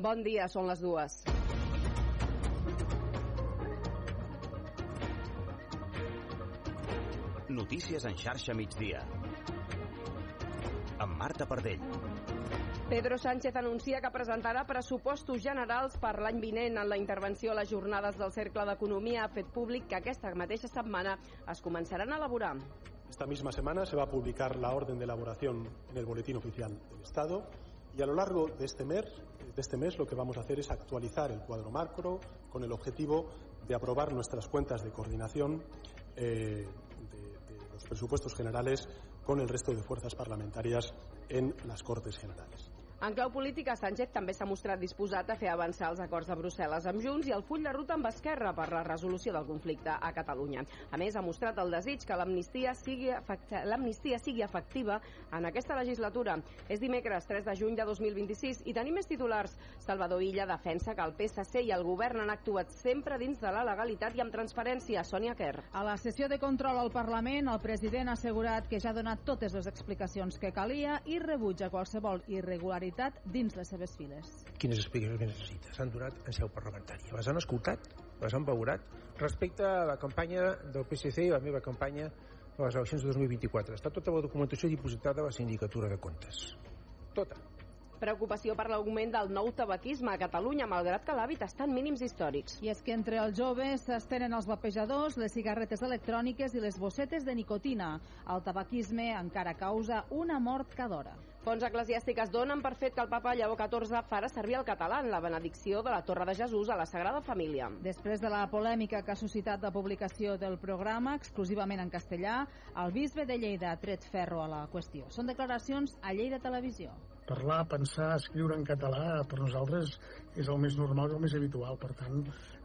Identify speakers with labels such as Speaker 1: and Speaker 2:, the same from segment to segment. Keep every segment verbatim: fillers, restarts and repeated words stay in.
Speaker 1: Bon dia, són les dues.
Speaker 2: Notícies en xarxa migdia. Amb Marta Pardell.
Speaker 1: Pedro Sánchez anuncia que presentarà pressupostos generals per l'any vinent. En la intervenció a les jornades del Cercle d'Economia ha fet públic que aquesta mateixa setmana es començaran a elaborar.
Speaker 3: Esta misma semana se va a publicar la orden de elaboración en el Boletín Oficial del Estado y a lo largo de este mes, de este mes lo que vamos a hacer es actualizar el cuadro macro con el objetivo de aprobar nuestras cuentas de coordinación eh, de, de los presupuestos generales con el resto de fuerzas parlamentarias en las Cortes Generales.
Speaker 1: En clau política, Sánchez també s'ha mostrat disposat a fer avançar els acords de Brussel·les amb Junts i el full de ruta amb Esquerra per la resolució del conflicte a Catalunya. A més, ha mostrat el desig que l'amnistia sigui, l'amnistia sigui efectiva en aquesta legislatura. És dimecres tres de juny de dos mil vint-i-sis i tenim més titulars. Salvador Illa defensa que el P S C i el govern han actuat sempre dins de la legalitat i amb transparència. Sònia Quer.
Speaker 4: A la sessió de control al Parlament, el president ha assegurat que ja ha donat totes les explicacions que calia i rebutja qualsevol irregularitat dins les seves files.
Speaker 5: Quines explicacions necessita? S'han donat en seu parlamentària. Les han escoltat, les han valorat. Respecte a la campanya del P S C i la meva campanya a les eleccions de dos mil vint-i-quatre, està tota la documentació dipositada a la Sindicatura de Comptes. Tota.
Speaker 1: Preocupació per l'augment del nou tabaquisme a Catalunya, malgrat que l'hàbit està en mínims històrics.
Speaker 4: I és que entre els joves s'estenen els vapejadors, les cigarretes electròniques i les bossetes de nicotina. El tabaquisme encara causa una mort cada hora.
Speaker 1: Fonts eclesiàstiques donen per fet que el papa Lleó catorze farà servir el català en la benedicció de la Torre de Jesús a la Sagrada Família.
Speaker 4: Després de la polèmica que ha suscitat la publicació del programa, exclusivament en castellà, el bisbe de Lleida ha tret ferro a la qüestió. Són declaracions a Lleida Televisió.
Speaker 6: Parlar, pensar, escriure en català per nosaltres és el més normal i el més habitual. Per tant,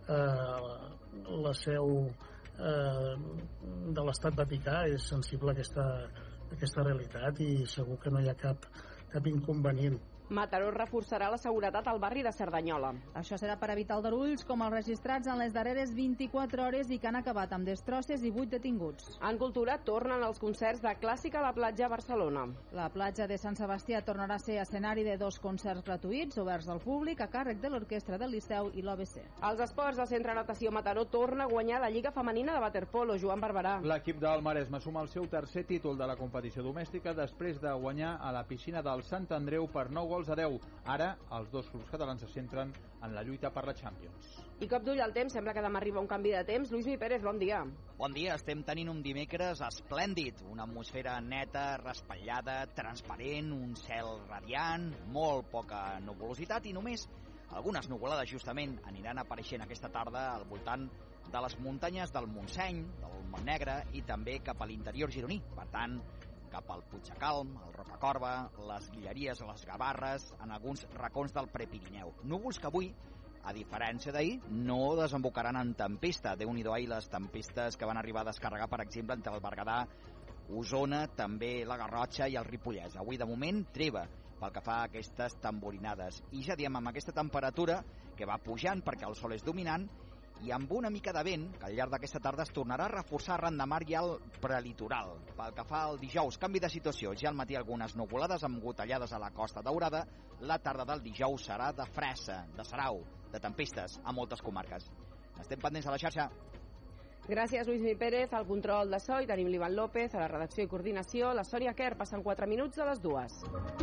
Speaker 6: eh, la seu eh, de l'Estat Vaticà és sensible a aquesta, a aquesta realitat i segur que no hi ha cap, cap inconvenient.
Speaker 1: Mataró reforçarà la seguretat al barri de Cerdanyola.
Speaker 4: Això serà per evitar aldarulls com els registrats en les darreres vint-i-quatre hores i que han acabat amb destrosses i vuit detinguts.
Speaker 1: En cultura tornen els concerts de Clàssica a la platja a Barcelona.
Speaker 4: La platja de Sant Sebastià tornarà a ser escenari de dos concerts gratuïts oberts al públic a càrrec de l'Orquestra del Liceu i l'O B C.
Speaker 1: Als esports, el Centre Natació Mataró torna a guanyar la Lliga Femenina de Waterpolo. Joan Barberà.
Speaker 7: L'equip del Maresme suma el seu tercer títol de la competició domèstica després de guanyar a la piscina del Sant Andreu per nou gols a deu. Ara, els dos clubs catalans se centren en la lluita per la Champions.
Speaker 1: I cop d'ull al temps, sembla que demà arriba un canvi de temps. Lluís Mi Pérez, bon dia.
Speaker 8: Bon dia, estem tenint un dimecres esplèndid, una atmosfera neta, raspallada, transparent, un cel radiant, molt poca nuvolositat i només algunes nuvolades justament aniran apareixent aquesta tarda al voltant de les muntanyes del Montseny, del Montnegre i també cap a l'interior gironí. Per tant, cap al Puigdecalm, el Rocacorba, les Guilleries o les Gavarres, en alguns racons del Prepirineu. Núvols que avui, a diferència d'ahir, no desembocaran en tempesta. Déu-n'hi-do ahir les tempestes que van arribar a descarregar, per exemple, entre el Berguedà, Osona, també la Garrotxa i el Ripollès. Avui, de moment, treva pel que fa a aquestes tamborinades. I ja diem, amb aquesta temperatura que va pujant perquè el sol és dominant, i amb una mica de vent, que al llarg d'aquesta tarda es tornarà a reforçar arran de mar i al prelitoral. Pel que fa al dijous, canvi de situació. Ja al matí algunes nuvolades amb gotellades a la Costa Daurada. La tarda del dijous serà de fressa, de sarau, de tempestes a moltes comarques. Estem pendents a la xarxa.
Speaker 1: Gràcies, Lluís Mi Pérez. Al control de so i tenim l'Ivan López, a la redacció i coordinació. La Sònia Quer, passen quatre minuts a les dues.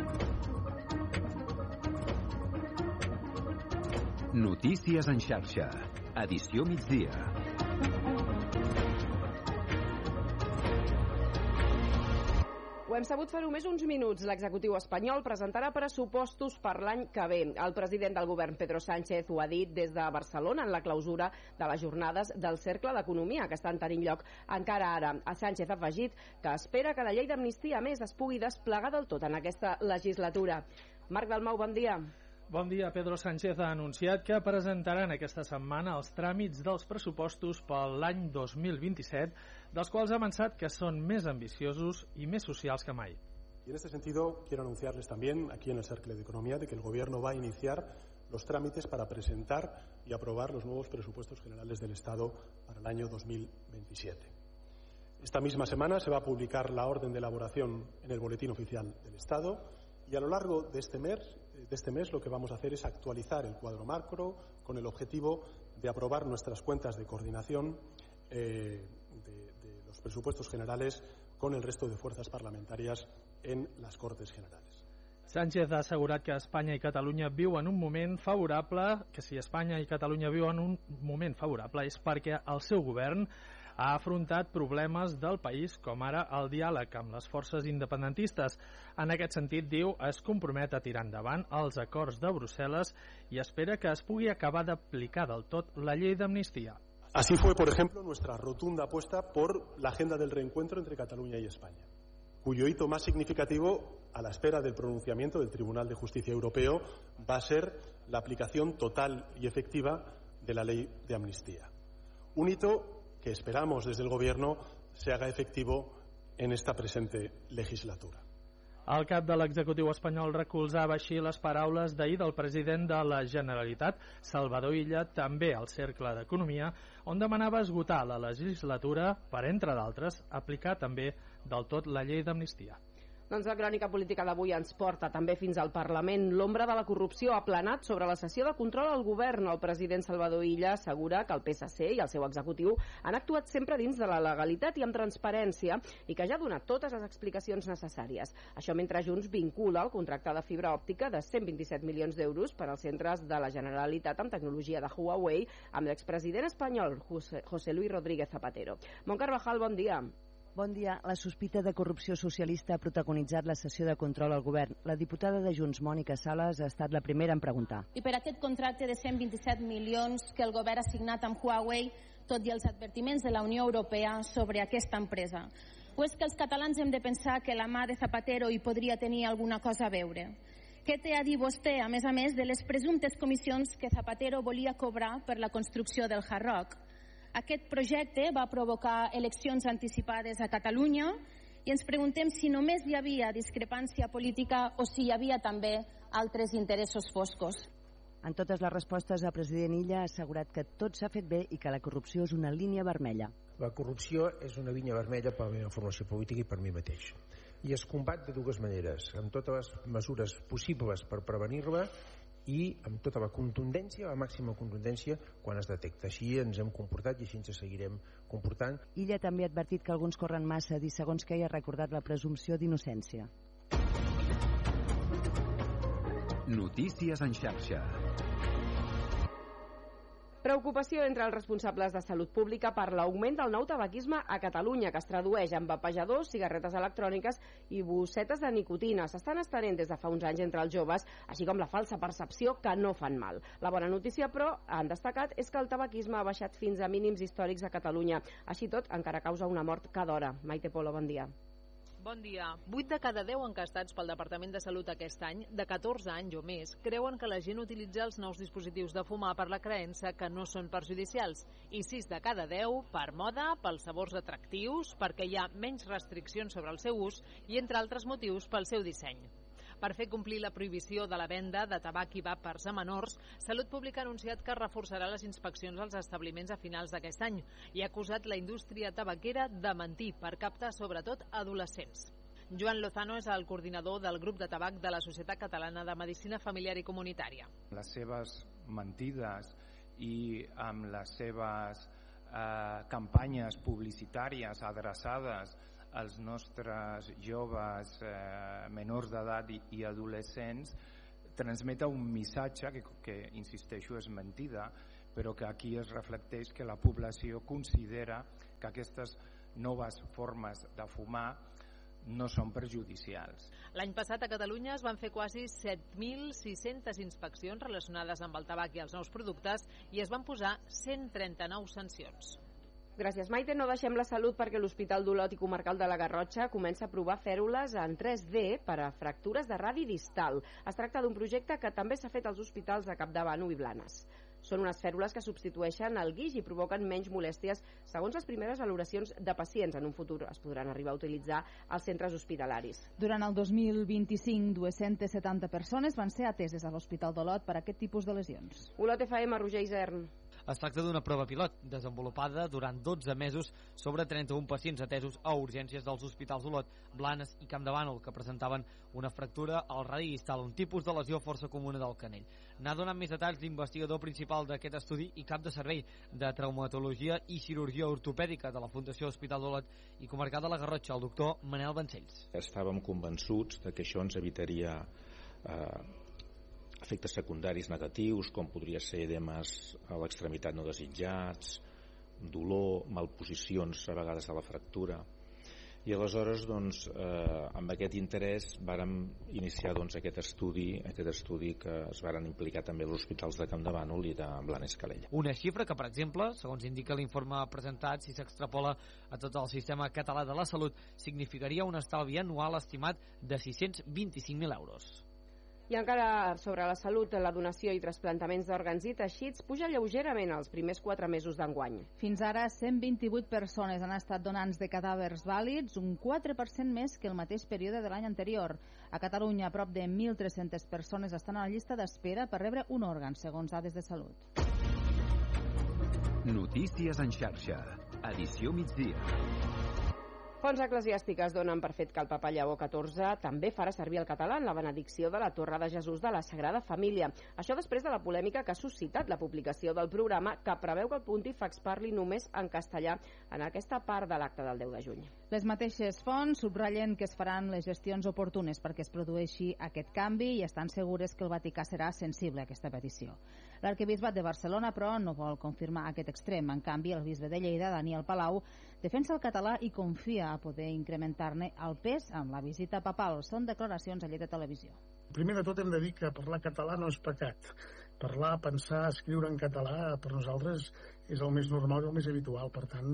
Speaker 2: Notícies en xarxa. Edició migdia.
Speaker 1: Ho hem sabut fa només uns minuts. L'executiu espanyol presentarà pressupostos per l'any que ve. El president del govern, Pedro Sánchez, ho ha dit des de Barcelona en la clausura de les jornades del Cercle d'Economia que estan tenint lloc encara ara. A Sánchez ha afegit que espera que la llei d'amnistia més es pugui desplegar del tot en aquesta legislatura. Marc Dalmau, bon dia.
Speaker 9: Bon dia. Pedro Sánchez ha anunciat que presentaran aquesta setmana els tràmits dels pressupostos per l'any dos mil vint-i-set, dels quals ha avançat que són més ambiciosos i més socials que mai.
Speaker 3: Y en este sentido quiero anunciarles también aquí en el Cercle de Economía de que el Gobierno va a iniciar los trámites para presentar y aprobar los nuevos presupuestos generales del Estado para el año dos mil veintisiete. Esta misma semana se va a publicar la orden de elaboración en el Boletín Oficial del Estado y a lo largo de este mes, de este mes lo que vamos a hacer es actualizar el cuadro macro con el objetivo de aprobar nuestras cuentas de coordinación eh, de, de los presupuestos generales con el resto de fuerzas parlamentarias en las Cortes Generales.
Speaker 9: Sánchez ha assegurat que Espanya i Catalunya viuen un moment favorable, que si Espanya i Catalunya viuen un moment favorable és perquè el seu govern ha afrontat problemes del país, com ara el diàleg amb les forces independentistes. En aquest sentit, diu, es compromet a tirar endavant els acords de Brussel·les i espera que es pugui acabar d'aplicar del tot la llei d'amnistia.
Speaker 3: Así fue, por ejemplo, nuestra rotunda apuesta por la agenda del reencuentro entre Cataluña y España, cuyo hito más significativo, a la espera del pronunciamiento del Tribunal de Justicia Europeo, va a ser la aplicación total y efectiva de la ley de amnistía. Un hito que esperamos desde el Gobierno se haga efectivo en esta presente legislatura.
Speaker 9: El cap de l'executiu espanyol recolzava així les paraules d'ahir del president de la Generalitat, Salvador Illa, també al Cercle d'Economia, on demanava esgotar la legislatura per, entre d'altres, aplicar també del tot la llei d'amnistia.
Speaker 1: Doncs la crònica política d'avui ens porta també fins al Parlament. L'ombra de la corrupció ha planat sobre la sessió de control al govern. El president Salvador Illa assegura que el P S C i el seu executiu han actuat sempre dins de la legalitat i amb transparència i que ja ha donat totes les explicacions necessàries. Això mentre Junts vincula el contracte de fibra òptica de cent vint-i-set milions d'euros per als centres de la Generalitat amb tecnologia de Huawei amb l'expresident espanyol José, José Luis Rodríguez Zapatero. Mont Carvajal, bon dia.
Speaker 10: Bon dia. La sospita de corrupció socialista ha protagonitzat la sessió de control al govern. La diputada de Junts, Mònica Sales, ha estat la primera en preguntar.
Speaker 11: I per aquest contracte de cent vint-i-set milions que el govern ha signat amb Huawei, tot i els advertiments de la Unió Europea sobre aquesta empresa? O és que els catalans hem de pensar que la mà de Zapatero hi podria tenir alguna cosa a veure? Què té a dir vostè, a més a més, de les presumptes comissions que Zapatero volia cobrar per la construcció del Hard Rock? Aquest projecte va provocar eleccions anticipades a Catalunya i ens preguntem si només hi havia discrepància política o si hi havia també altres interessos foscos.
Speaker 10: En totes les respostes, el president Illa ha assegurat que tot s'ha fet bé i que la corrupció és una línia vermella.
Speaker 5: La corrupció és una línia vermella per la meva formació política i per mi mateix. I es combat de dues maneres, amb totes les mesures possibles per prevenir-la i amb tota la contundència, la màxima contundència, quan es detecta. Així ens hem comportat i així ens seguirem comportant.
Speaker 10: Illa també ha advertit que alguns corren massa a dir segons que ell ha recordat la presumpció d'innocència.
Speaker 2: Notícies en xarxa.
Speaker 1: Preocupació entre els responsables de salut pública per l'augment del nou tabaquisme a Catalunya, que es tradueix en vapejadors, cigarretes electròniques i bossetes de nicotina. S'estan estenent des de fa uns anys entre els joves, així com la falsa percepció que no fan mal. La bona notícia, però, han destacat, és que el tabaquisme ha baixat fins a mínims històrics a Catalunya. Així tot, encara causa una mort cada hora. Maite Polo, bon dia.
Speaker 12: Bon dia. vuit de cada deu encastats pel Departament de Salut aquest any, de catorze anys o més, creuen que la gent utilitza els nous dispositius de fumar per la creença que no són perjudicials. I sis de cada deu per moda, pels sabors atractius, perquè hi ha menys restriccions sobre el seu ús i, entre altres motius, pel seu disseny. Per fer complir la prohibició de la venda de tabac i vàpers a menors, Salut Pública ha anunciat que reforçarà les inspeccions als establiments a finals d'aquest any i ha acusat la indústria tabaquera de mentir per captar sobretot adolescents. Joan Lozano és el coordinador del grup de tabac de la Societat Catalana de Medicina Familiar i Comunitària.
Speaker 13: Les seves mentides i amb les seves eh, campanyes publicitàries adreçades als nostres joves eh, menors d'edat i, i adolescents transmeta un missatge que, que, insisteixo, és mentida, però que aquí es reflecteix que la població considera que aquestes noves formes de fumar no són perjudicials.
Speaker 12: L'any passat a Catalunya es van fer quasi set mil sis-centes inspeccions relacionades amb el tabac i els nous productes i es van posar cent trenta-nou sancions.
Speaker 1: Gràcies, Maite. No deixem la salut perquè l'Hospital d'Olot i Comarcal de la Garrotxa comença a provar fèrula en tres D per a fractures de radi distal. Es tracta d'un projecte que també s'ha fet als hospitals de Campdevànol i Blanes. Són unes fèrules que substitueixen el guix i provoquen menys molèsties segons les primeres valoracions de pacients. En un futur es podran arribar a utilitzar als centres hospitalaris.
Speaker 4: Durant el dos mil vint-i-cinc, dues-centes setanta persones van ser ateses a l'Hospital d'Olot per aquest tipus de lesions.
Speaker 1: Olot F M, Roger Isern.
Speaker 14: Es tracta d'una prova pilot desenvolupada durant dotze mesos sobre trenta-un pacients atesos a urgències dels hospitals d'Olot, Blanes i Campdevànol, que presentaven una fractura al radi distal, un tipus de lesió força comuna del canell. N'ha donat més detalls l'investigador principal d'aquest estudi i cap de servei de traumatologia i cirurgia ortopèdica de la Fundació Hospital d'Olot i Comarcal de la Garrotxa, el doctor Manel Vancells.
Speaker 15: Estàvem convençuts de que això ens evitaria eh, efectes secundaris negatius, com podria ser edemes a l'extremitat no desitjats, dolor, malposicions a vegades a la fractura. I aleshores, doncs, eh, amb aquest interès vàrem iniciar doncs, aquest estudi, aquest estudi que es varen implicar també els hospitals de Campdevànol i de Blanes Calella.
Speaker 14: Una xifra que, per exemple, segons indica l'informe presentat, si s'extrapola a tot el sistema català de la salut, significaria un estalvi anual estimat de sis-cents vint-i-cinc mil euros.
Speaker 1: I encara sobre la salut, la donació i trasplantaments d'òrgans i teixits puja lleugerament els primers quatre mesos d'enguany.
Speaker 4: Fins ara, cent vint-i-vuit persones han estat donants de cadàvers vàlids, un quatre per cent més que el mateix període de l'any anterior. A Catalunya, prop de mil tres-centes persones estan a la llista d'espera per rebre un òrgan, segons dades de salut.
Speaker 2: Notícies en xarxa. Edició migdia.
Speaker 1: Fonts eclesiàstiques donen per fet que el papa Lleó catorze també farà servir el català en la benedicció de la Torre de Jesús de la Sagrada Família. Això després de la polèmica que ha suscitat la publicació del programa que preveu que el pontífex parli només en castellà en aquesta part de l'acte del deu de juny.
Speaker 4: Les mateixes fonts subratllen que es faran les gestions oportunes perquè es produeixi aquest canvi i estan segures que el Vaticà serà sensible a aquesta petició. L'arquebisbat de Barcelona, però, no vol confirmar aquest extrem. En canvi, el bisbe de Lleida, Daniel Palau, defensa el català i confia a poder incrementar-ne el pes amb la visita papal. Són declaracions a Lleida Televisió.
Speaker 6: Primer de tot hem de dir que parlar català no és pecat. Parlar, pensar, escriure en català per nosaltres és el més normal i el més habitual. Per tant,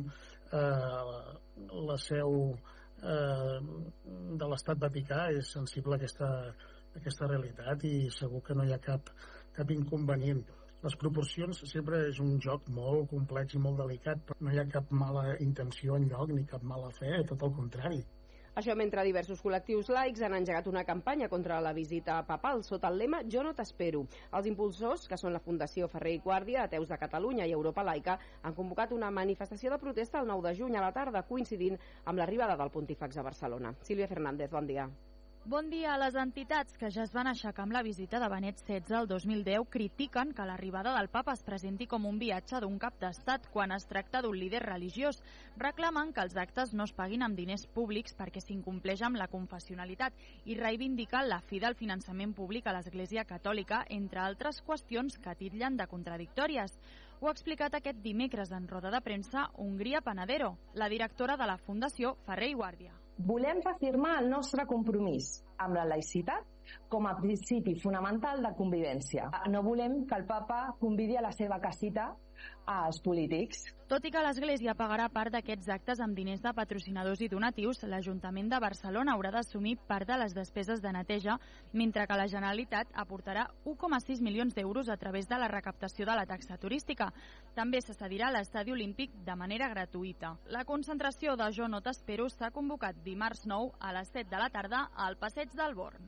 Speaker 6: eh, la seu eh, de l'Estat Vaticà és sensible a aquesta, a aquesta realitat i segur que no hi ha cap, cap inconvenient. Les proporcions sempre és un joc molt complex i molt delicat, però no hi ha cap mala intenció enlloc ni cap mala fe, tot el contrari.
Speaker 1: Això mentre diversos col·lectius laics han engegat una campanya contra la visita papal sota el lema Jo no t'espero. Els impulsors, que són la Fundació Ferrer i Guàrdia, Ateus de Catalunya i Europa Laica, han convocat una manifestació de protesta el nou de juny a la tarda, coincidint amb l'arribada del pontífex a Barcelona. Sílvia Fernández, bon dia.
Speaker 16: Bon dia. Les entitats que ja es van aixecar amb la visita de Benet setze el dos mil deu critiquen que l'arribada del papa es presenti com un viatge d'un cap d'estat quan es tracta d'un líder religiós. Reclamen que els actes no es paguin amb diners públics perquè s'incompleix amb la confessionalitat i reivindiquen la fi del finançament públic a l'Església Catòlica, entre altres qüestions que titllen de contradictòries. Ho ha explicat aquest dimecres en roda de premsa Hongria Panadero, la directora de la Fundació Ferrer i Guàrdia.
Speaker 17: Volem reafirmar el nostre compromís amb la laïcitat com a principi fonamental de convivència. No volem que el papa convidi a la seva casita als polítics.
Speaker 16: Tot i que l'Església pagarà part d'aquests actes amb diners de patrocinadors i donatius, l'Ajuntament de Barcelona haurà d'assumir part de les despeses de neteja, mentre que la Generalitat aportarà un coma sis milions d'euros a través de la recaptació de la taxa turística. També se cedirà l'Estadi Olímpic de manera gratuïta. La concentració de Jo no t'espero s'ha convocat dimarts nou a les set de la tarda al Passeig del Born.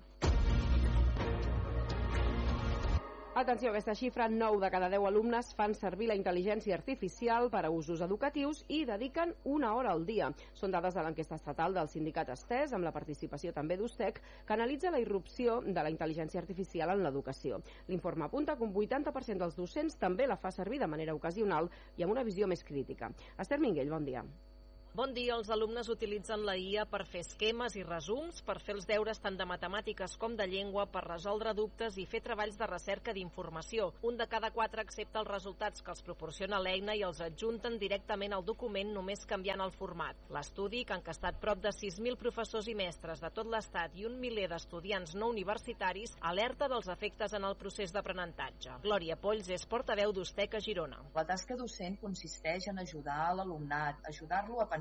Speaker 1: Atenció, aquesta xifra, nou de cada deu alumnes fan servir la intel·ligència artificial per a usos educatius i dediquen una hora al dia. Són dades de l'enquesta estatal del sindicat Estès, amb la participació també d'Ustec, que analitza la irrupció de la intel·ligència artificial en l'educació. L'informe apunta que un vuitanta per cent dels docents també la fa servir de manera ocasional i amb una visió més crítica. Esther Minguell, bon dia.
Speaker 18: Bon dia. Els alumnes utilitzen la I A per fer esquemes i resums, per fer els deures tant de matemàtiques com de llengua, per resoldre dubtes i fer treballs de recerca d'informació. Un de cada quatre accepta els resultats que els proporciona l'eina i els adjunten directament al document només canviant el format. L'estudi, que ha encastat prop de sis mil professors i mestres de tot l'Estat i un miler d'estudiants no universitaris, alerta dels efectes en el procés d'aprenentatge. Glòria Polls és portaveu d'Ustec a Girona.
Speaker 19: La tasca docent consisteix en ajudar l'alumnat, ajudar-lo a pensar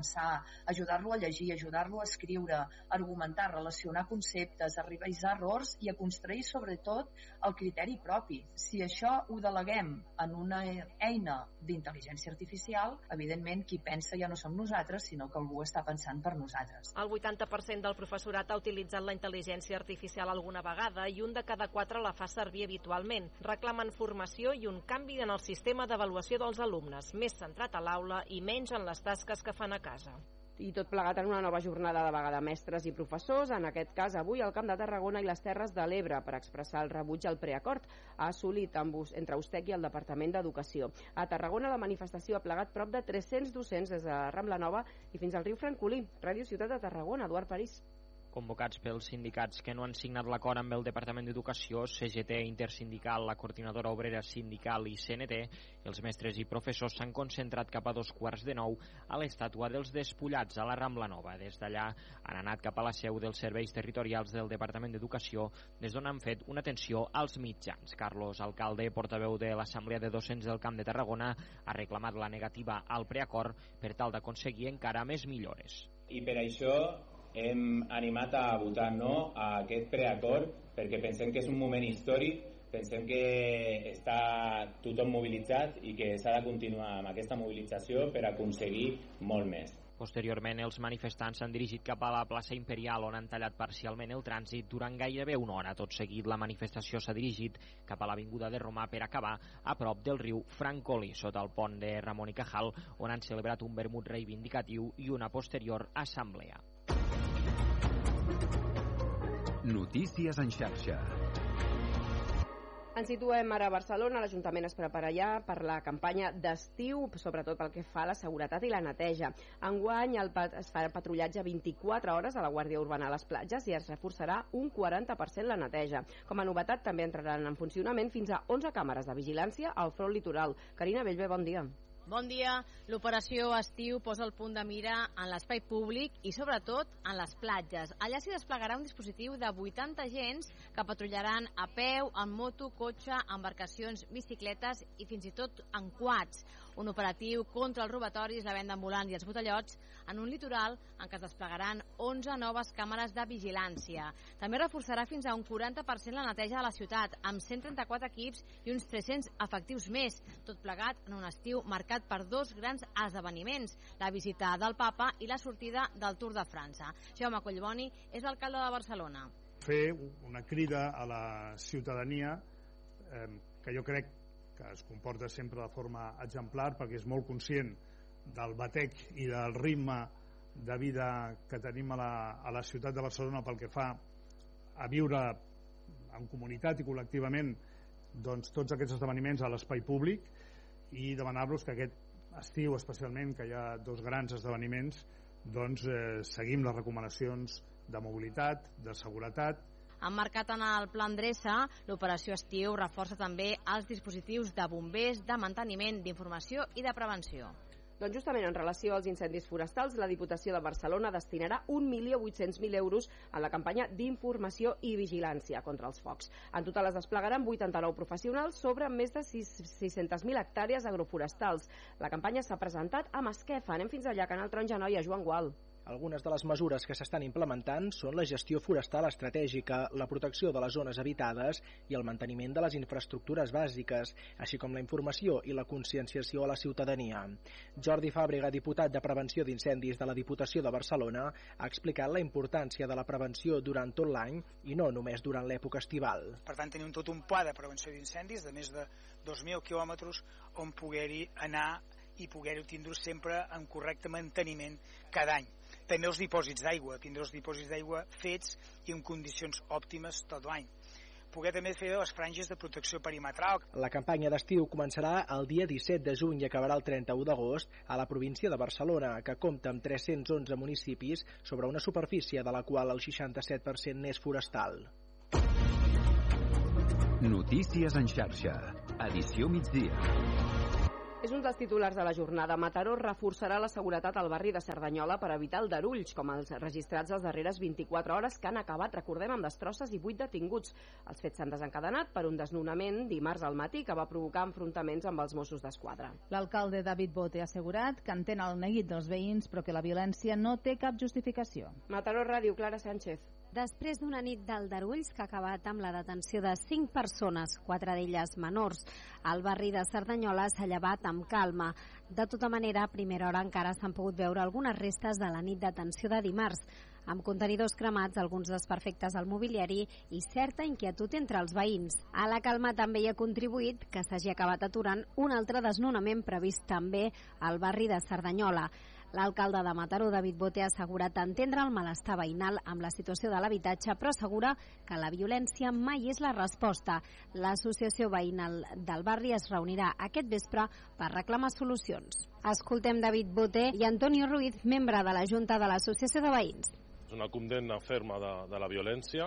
Speaker 19: començar a ajudar-lo a llegir, ajudar-lo a escriure, a argumentar, a relacionar conceptes, a revisar errors i a construir sobretot el criteri propi. Si això ho deleguem en una eina d'intel·ligència artificial, evidentment qui pensa ja no som nosaltres, sinó que algú està pensant per nosaltres.
Speaker 18: El vuitanta per cent del professorat ha utilitzat la intel·ligència artificial alguna vegada i un de cada quatre la fa servir habitualment. Reclamen formació i un canvi en el sistema d'avaluació dels alumnes, més centrat a l'aula i menys en les tasques que fan a casa.
Speaker 1: I tot plegat en una nova jornada de vaga de mestres i professors, en aquest cas avui al Camp de Tarragona i les Terres de l'Ebre, per expressar el rebuig al preacord ha assolit amb, entre Ustec i el Departament d'Educació. A Tarragona la manifestació ha plegat prop de tres-cents docents des de Rambla Nova i fins al riu Francolí. Ràdio Ciutat de Tarragona, Eduard París.
Speaker 20: Convocats pels sindicats que no han signat l'acord amb el Departament d'Educació, C G T Intersindical, la Coordinadora Obrera Sindical i C N T, els mestres i professors s'han concentrat cap a dos quarts de nou a l'estàtua dels Despullats a la Rambla Nova. Des d'allà han anat cap a la seu dels serveis territorials del Departament d'Educació, des d'on han fet una atenció als mitjans. Carlos Alcalde, portaveu de l'Assemblea de Docents del Camp de Tarragona, ha reclamat la negativa al preacord per tal d'aconseguir encara més millores.
Speaker 21: I per això hem animat a votar no a aquest preacord perquè pensem que és un moment històric, pensem que està tothom mobilitzat i que s'ha de continuar amb aquesta mobilització per aconseguir molt més.
Speaker 20: Posteriorment, els manifestants s'han dirigit cap a la plaça Imperial, on han tallat parcialment el trànsit durant gairebé una hora. Tot seguit, la manifestació s'ha dirigit cap a l'avinguda de Roma per acabar a prop del riu Francolí, sota el pont de Ramon i Cajal, on han celebrat un vermut reivindicatiu i una posterior assemblea.
Speaker 2: Notícies en xarxa.
Speaker 1: Ens situem ara a Barcelona. L'Ajuntament es prepara ja per la campanya d'estiu, sobretot pel que fa a la seguretat i la neteja. Enguany el pat es farà patrullatge vint-i-quatre hores a la Guàrdia Urbana a les platges i es reforçarà un quaranta per cent la neteja. Com a novetat, també entraran en funcionament fins a onze càmeres de vigilància al front litoral. Carina Bellver, bon dia.
Speaker 22: Bon dia. L'operació estiu posa el punt de mira en l'espai públic i, sobretot, en les platges. Allà s'hi desplegarà un dispositiu de vuitanta agents que patrullaran a peu, en moto, cotxe, embarcacions, bicicletes i fins i tot en quads. Un operatiu contra els robatoris, la venda ambulant i els botellots en un litoral en què es desplegaran onze noves càmeres de vigilància. També reforçarà fins a un quaranta per cent la neteja de la ciutat, amb cent trenta-quatre equips i uns tres-cents efectius més, tot plegat en un estiu marcat per dos grans esdeveniments, la visita del papa i la sortida del Tour de França. Jaume Collboni és l'alcalde de Barcelona.
Speaker 23: Fer una crida a la ciutadania eh, que jo crec que es comporta sempre de forma exemplar perquè és molt conscient del batec i del ritme de vida que tenim a la, a la ciutat de Barcelona pel que fa a viure en comunitat i col·lectivament doncs, tots aquests esdeveniments a l'espai públic i demanar-los que aquest estiu especialment, que hi ha dos grans esdeveniments, doncs eh, seguim les recomanacions de mobilitat, de seguretat.
Speaker 22: Emmarcat en el Pla Endreça, l'operació estiu reforça també els dispositius de bombers, de manteniment, d'informació i de prevenció.
Speaker 1: Doncs justament en relació als incendis forestals, la Diputació de Barcelona destinarà un milió vuit-cents mil euros a la campanya d'informació i vigilància contra els focs. En total es desplegaran vuitanta-nou professionals sobre més de sis-centes mil hectàrees agroforestals. La campanya s'ha presentat a Masquefa. Anem fins allà, Canal Taronja Noia, Joan Gual.
Speaker 24: Algunes de les mesures que s'estan implementant són la gestió forestal estratègica, la protecció de les zones habitades i el manteniment de les infraestructures bàsiques, així com la informació i la conscienciació a la ciutadania. Jordi Fàbrega, diputat de Prevenció d'Incendis de la Diputació de Barcelona, ha explicat la importància de la prevenció durant tot l'any i no només durant l'època estival.
Speaker 25: Per tant, tenim tot un pla de prevenció d'incendis de més de dos mil quilòmetres on poder-hi anar i poder-ho tindre sempre en correcte manteniment cada any. També els dipòsits d'aigua, tindre els dipòsits d'aigua fets i en condicions òptimes tot l'any. Poder també fer les franges de protecció perimetral.
Speaker 24: La campanya d'estiu començarà el dia disset de juny i acabarà el trenta-u d'agost a la província de Barcelona, que compta amb tres-cents onze municipis sobre una superfície de la qual el seixanta-set per cent n'és forestal.
Speaker 2: Notícies en xarxa. Edició migdia.
Speaker 1: És un dels titulars de la jornada. Mataró reforçarà la seguretat al barri de Cerdanyola per evitar aldarulls, com els registrats les darreres vint-i-quatre hores, que han acabat, recordem, amb destrosses i vuit detinguts. Els fets s'han desencadenat per un desnonament dimarts al matí que va provocar enfrontaments amb els Mossos d'Esquadra.
Speaker 4: L'alcalde David Bote ha assegurat que entén el neguit dels veïns, però que la violència no té cap justificació.
Speaker 1: Mataró Ràdio, Clara Sánchez.
Speaker 3: Després d'una nit d'aldarulls que ha acabat amb la detenció de cinc persones, quatre d'elles menors, el barri de Cerdanyola s'ha llevat amb calma. De tota manera, a primera hora encara s'han pogut veure algunes restes de la nit d'atenció de dimarts, amb contenidors cremats, alguns desperfectes al mobiliari i certa inquietud entre els veïns. A la calma també hi ha contribuït que s'hagi acabat aturant un altre desnonament previst també al barri de Cerdanyola. L'alcalde de Mataró, David Bote, ha assegurat entendre el malestar veïnal amb la situació de l'habitatge, però assegura que la violència mai és la resposta. L'associació veïnal del barri es reunirà aquest vespre per reclamar solucions. Escoltem David Bote i Antonio Ruiz, membre de la Junta de l'Associació de Veïns.
Speaker 7: És una condemna ferma de, de la violència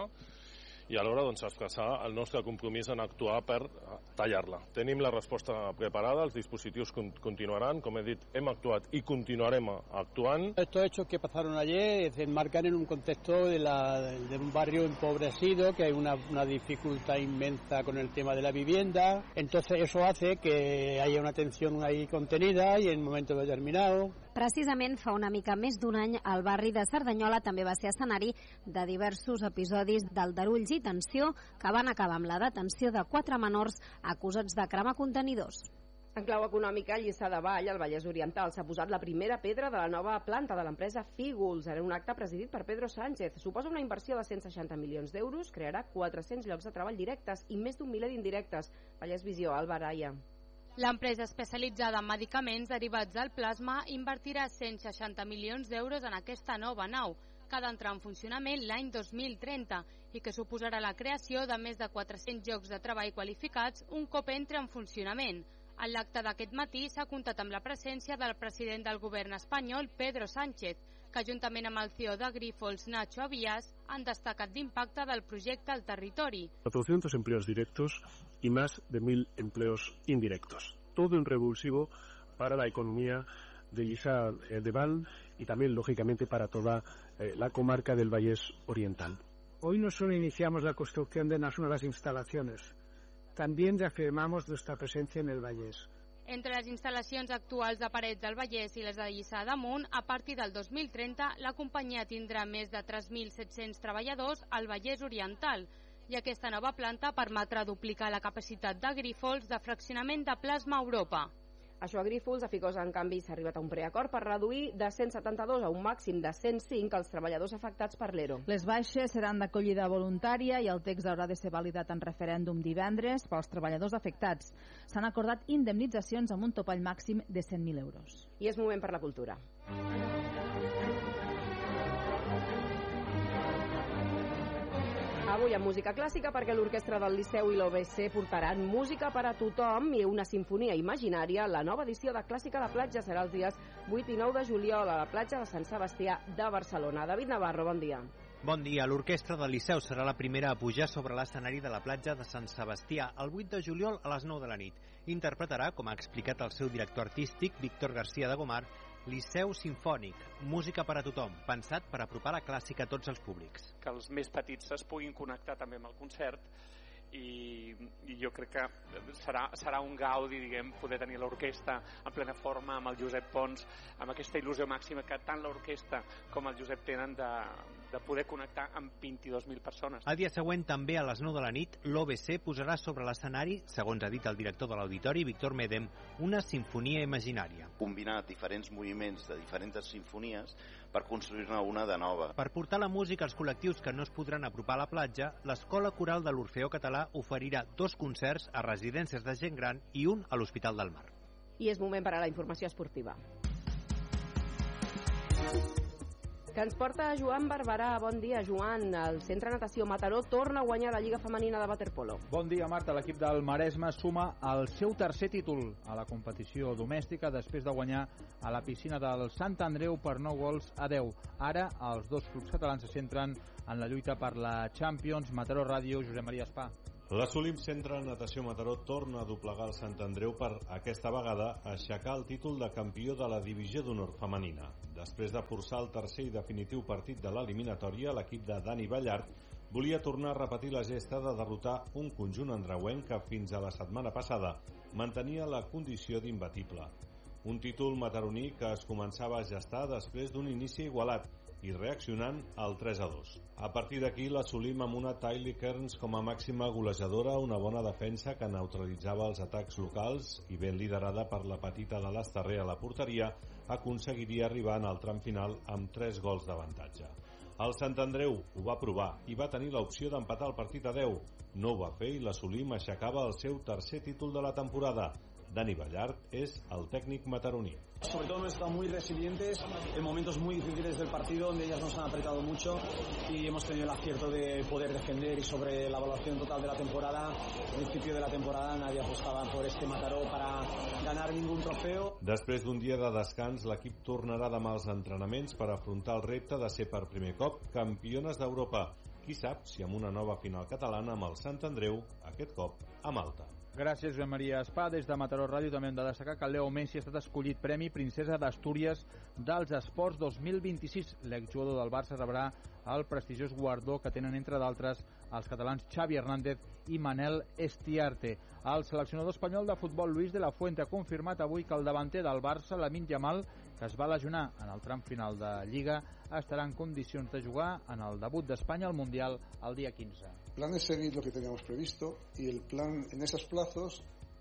Speaker 7: i alhora doncs, expressar el nostre compromís en actuar per tallar-la. Tenim la resposta preparada, els dispositius continuaran, com he dit, hem actuat i continuarem actuant.
Speaker 8: Estos hechos que pasaron ayer se enmarcan en un contexto de, la, de un barrio empobrecido, que hay una, una dificultad inmensa con el tema de la vivienda, entonces eso hace que haya una tensión ahí contenida y en un momento determinado.
Speaker 3: Precisament fa una mica més d'un any el barri de Cerdanyola també va ser escenari de diversos episodis d'aldarulls i tensió que van acabar amb la detenció de quatre menors acusats de cremar contenidors.
Speaker 1: En clau econòmica, Lliçà de Vall, al Vallès Oriental, s'ha posat la primera pedra de la nova planta de l'empresa Fígols. Era un acte presidit per Pedro Sánchez. Suposa una inversió de cent seixanta milions d'euros, crearà quatre-cents llocs de treball directes i més d'un miler d'indirectes. Vallès Visió, Alba Araya.
Speaker 9: L'empresa especialitzada en medicaments derivats del plasma invertirà cent seixanta milions d'euros en aquesta nova nau, que ha d'entrar en funcionament l'any dos mil trenta i que suposarà la creació de més de quatre-cents llocs de treball qualificats un cop entre en funcionament. En l'acte d'aquest matí s'ha comptat amb la presència del president del govern espanyol, Pedro Sánchez, que juntament amb el C E O de Grifols, Nacho Avías, han destacat l'impacte del projecte al territori.
Speaker 11: cuatrocientos empleos directos y más de mil empleos indirectos. Todo un revulsivo para la economía de Lliçà de Vall y también, lógicamente, para toda eh, la comarca del Vallès Oriental.
Speaker 26: Hoy no solo iniciamos la construcción de unas nuevas instalaciones, también reafirmamos nuestra presencia en el Vallès.
Speaker 9: Entre les instal·lacions actuals de Parets del Vallès i les de Lliçà d'Amunt, a partir del dos mil trenta, la companyia tindrà més de tres mil set-cents treballadors al Vallès Oriental, i aquesta nova planta permetrà duplicar la capacitat de Grifols de fraccionament de plasma a Europa.
Speaker 1: Això a Grifols, a Ficosa, en canvi, s'ha arribat a un preacord per reduir de cent setanta-dos a un màxim de cent cinc els treballadors afectats per l'E R O.
Speaker 4: Les baixes seran d'acollida voluntària i el text haurà de ser validat en referèndum divendres pels treballadors afectats. S'han acordat indemnitzacions amb un topall màxim de cent mil euros.
Speaker 1: I és moment per la cultura. Avui amb música clàssica perquè l'Orquestra del Liceu i l'O B C portaran música per a tothom i una sinfonia imaginària. La nova edició de Clàssica a la platja serà els dies vuit i nou de juliol a la platja de Sant Sebastià de Barcelona. David Navarro, bon dia.
Speaker 27: Bon dia. L'Orquestra del Liceu serà la primera a pujar sobre l'escenari de la platja de Sant Sebastià el vuit de juliol a les nou de la nit. Interpretarà, com ha explicat el seu director artístic, Víctor García de Gomar, Liceu Simfònic, música per a tothom, pensat per apropar la clàssica a tots els públics.
Speaker 28: Que els més petits es puguin connectar també amb el concert i, i jo crec que serà, serà un gaudi, diguem, poder tenir l'orquestra en plena forma amb el Josep Pons, amb aquesta il·lusió màxima que tant l'orquestra com el Josep tenen de, de poder connectar amb vint-i-dos mil persones.
Speaker 27: El dia següent, també a les nou de la nit, l'O B C posarà sobre l'escenari, segons ha dit el director de l'Auditori, Víctor Medem, una sinfonia imaginària.
Speaker 29: Combinar diferents moviments de diferents sinfonies per construir-ne una de nova.
Speaker 27: Per portar la música als col·lectius que no es podran apropar a la platja, l'Escola Coral de l'Orfeó Català oferirà dos concerts a residències de gent gran i un a l'Hospital del Mar.
Speaker 1: I és moment per a la informació esportiva, que ens porta Joan Barberà. Bon dia, Joan. El Centre Natació Mataró torna a guanyar la Lliga Femenina de Waterpolo.
Speaker 30: Bon dia, Marta. L'equip del Maresme suma el seu tercer títol a la competició domèstica després de guanyar a la piscina del Sant Andreu per nou gols a deu. Ara els dos clubs catalans se centren en la lluita per la Champions. Mataró Ràdio, Josep Maria Espà.
Speaker 5: L'Assolim Centre Natació Mataró torna a doblegar el Sant Andreu per, aquesta vegada, aixecar el títol de campió de la divisió d'honor femenina. Després de forçar el tercer i definitiu partit de l'eliminatòria, l'equip de Dani Ballart volia tornar a repetir la gesta de derrotar un conjunt andreuenc que fins a la setmana passada mantenia la condició d'imbatible. Un títol mataroní que es començava a gestar després d'un inici igualat i reaccionant al tres a dos. A partir d'aquí l'assolim amb una Tylee Kearns com a màxima golejadora, una bona defensa que neutralitzava els atacs locals i ben liderada per la petita de l'Esterrer a la porteria, aconseguiria arribar en el tram final amb tres gols d'avantatge. El Sant Andreu ho va provar i va tenir l'opció d'empatar el partit a deu. No ho va fer i l'assolim aixecava el seu tercer títol de la temporada. Dani Ballart es el técnico mataroní.
Speaker 6: Sobre todo hemos estado muy resilientes en momentos muy difíciles del partido donde ellas nos han apretado mucho y hemos tenido el acierto de poder defender. Y sobre la evaluación total de la temporada, al principio de la temporada nadie apostaba por este Mataró para ganar ningún trofeo.
Speaker 5: Després d'un dia de descans, l'equip tornarà demà als entrenaments per afrontar el repte de ser per primer cop campiones d'Europa. Qui sap si amb una nova final catalana amb el Sant Andreu, aquest cop a Malta.
Speaker 30: Gràcies, Joan Maria Espà. Des de Mataró Ràdio també hem de destacar que Leo Messi ha estat escollit Premi Princesa d'Astúries dels Esports dos mil vint-i-sis. L'exjugador del Barça rebrà el prestigiós guardó que tenen, entre d'altres, els catalans Xavi Hernández i Manel Estiarte. El seleccionador espanyol de futbol Luis de la Fuente ha confirmat avui que el davanter del Barça, Lamine Yamal, que es va lesionar en el tram final de Lliga, estarà en condicions de jugar en el debut d'Espanya al Mundial el dia quinze.
Speaker 10: El plan es seguir lo que teníamos previsto y el plan en esos plazos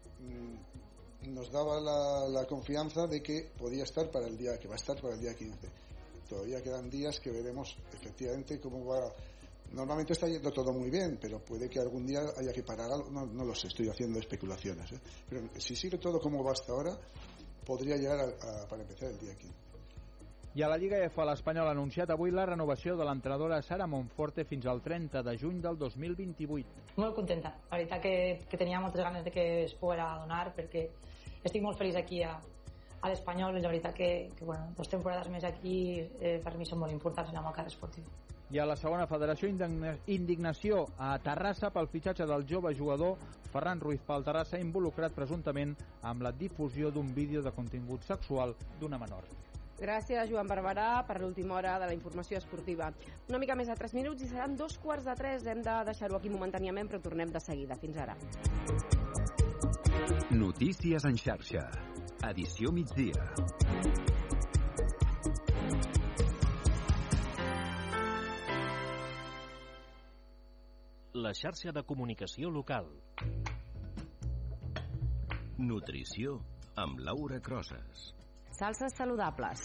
Speaker 10: mmm, nos daba la, la confianza de que podía estar para el día, que va a estar para el día quince. Todavía quedan días que veremos efectivamente cómo va. Normalmente está yendo todo muy bien, pero puede que algún día haya que parar algo. No, no lo sé, estoy haciendo especulaciones, ¿eh? Pero si sigue todo como va hasta ahora, podria llegar a, a, para empezar el día quince.
Speaker 30: I a la Lliga F l'Espanyol ha anunciat avui la renovació de l'entrenadora Sara Monforte fins al trenta de juny del dos mil vint-i-vuit.
Speaker 12: Molt contenta. La veritat que, que tenia moltes ganes de que es poguera donar perquè estic molt feliç aquí a, a l'Espanyol i la veritat que, que bueno, dos temporades més aquí eh, per mi són molt importants en el mercat esportiu.
Speaker 30: I a la segona federació, indignació a Terrassa pel fitxatge del jove jugador Ferran Ruiz pel Terrassa, involucrat presumptament amb la difusió d'un vídeo de contingut sexual d'una menor.
Speaker 1: Gràcies, Joan Barberà, per l'última hora de la informació esportiva. Una mica més de tres minuts i seran dos quarts de tres. Hem de deixar-ho aquí momentàniament, però tornem de seguida. Fins ara.
Speaker 2: Notícies en xarxa. Edició migdia.
Speaker 13: La xarxa de comunicació local.
Speaker 14: Nutrició amb Laura Crosas.
Speaker 15: Salses saludables.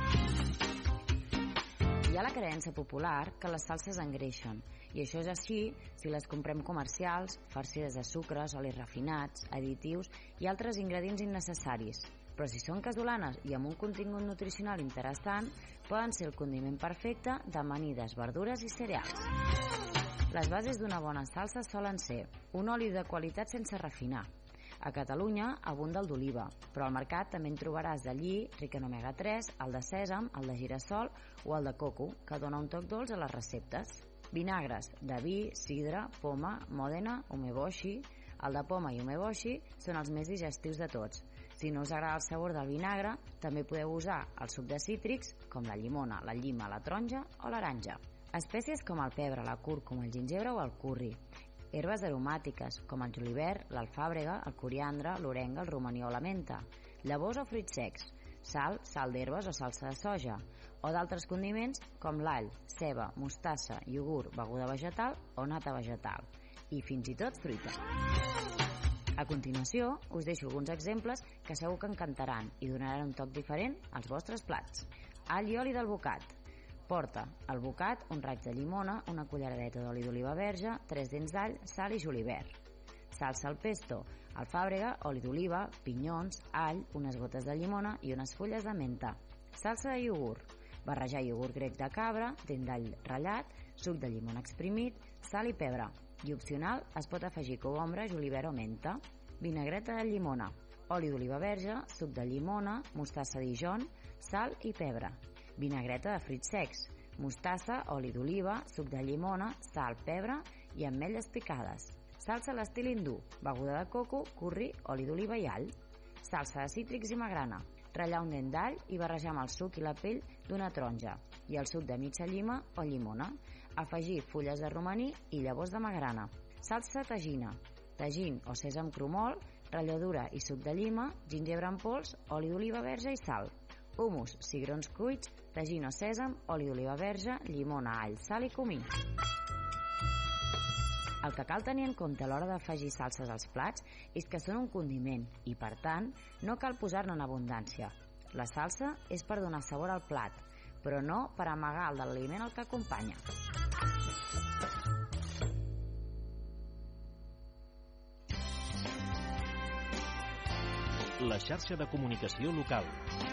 Speaker 15: Hi ha la creença popular que les salses engreixen, i això és així si les comprem comercials, farcides de sucres, olis refinats, additius i altres ingredients innecessaris. Però si són casolanes i amb un contingut nutricional interessant, poden ser el condiment perfecte d'amanides, verdures i cereals. Les bases d'una bona salsa solen ser un oli de qualitat sense refinar. A Catalunya abunda el d'oliva, però al mercat també en trobaràs de lli, ric en omega tres, el de sèsam, el de girassol o el de coco, que dona un toc dolç a les receptes. Vinagres de vi, sidra, poma, mòdena, umeboshi. El de poma i umeboshi són els més digestius de tots. Si no us agrada el sabor del vinagre, també podeu usar el suc de cítrics, com la llimona, la llima, la taronja o l'aranja. Espècies com el pebre, la cúrcuma, el gingebre o el curri. Herbes aromàtiques, com el julivert, l'alfàbrega, el coriandre, l'orenga, el romaní o la menta. Llavors o fruits secs, sal, sal d'herbes o salsa de soja, o d'altres condiments com l'all, ceba, mostassa, iogurt, beguda vegetal o nata vegetal, i fins i tot fruita. A continuació, us deixo alguns exemples que segur que encantaran i donaran un toc diferent als vostres plats. All i oli del bocat. Porta al bocat un raig de llimona, una culleradeta d'oli d'oliva verge, tres dents d'all, sal i julivert. Salsa al pesto, alfàbrega, oli d'oliva, pinyons, all, unes gotes de llimona i unes fulles de menta. Salsa de iogurt, barrejar iogurt grec de cabra, dent d'all ratllat, suc de llimona exprimit, sal i pebre. I opcional es pot afegir cogombre, julivert o menta. Vinagreta de llimona, oli d'oliva verge, suc de llimona, mostassa Dijon, sal i pebre. Vinagreta de fruits secs, mostassa, oli d'oliva, suc de llimona, sal, pebre i ametlles picades. salsa a l'estil hindú, beguda de coco, curri, oli d'oliva i all, salsa de cítrics i magrana, ratllar un dent d'all i barrejar amb el suc i la pell d'una taronja i el suc de mitja llima o llimona, afegir fulles de romaní i llavors de magrana, salsa tagina, tagín o sèsam cru mòlt, ratlladura i suc de llima, gingebre en pols, oli d'oliva verge i sal, humus, cigrons cuits, tagín o sèsam, oli d'oliva verge, llimona, all, sal i comí. El que cal tenir en compte a l'hora d'afegir salses als plats és que són un condiment i, per tant, no cal posar-ne en abundància. La salsa és per donar sabor al plat, però no per amagar el de l'aliment al que acompanya.
Speaker 13: La xarxa de comunicació local.